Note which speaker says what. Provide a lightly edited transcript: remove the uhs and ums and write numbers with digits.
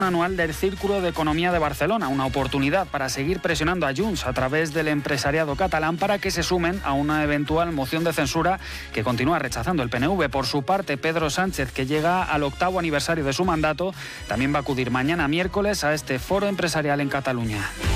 Speaker 1: anual del Círculo de Economía de Barcelona, una oportunidad para seguir presionando a Junts a través del empresariado catalán para que se sumen a una eventual moción de censura que continúa rechazando el PNV. Por su parte, Pedro Sánchez, que llega al 8º aniversario de su mandato, también va a acudir mañana miércoles a este foro empresarial en Cataluña.